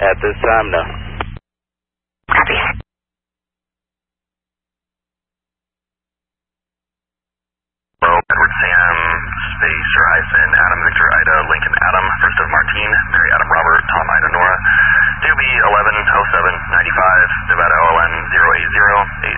At this time, no. Copy. Edward Sam, Space Horizon, Adam Victor Ida, Lincoln Adam, First of Martine, Mary Adam Robert, Tom Ida Nora, DB 110795, Nevada OLN 080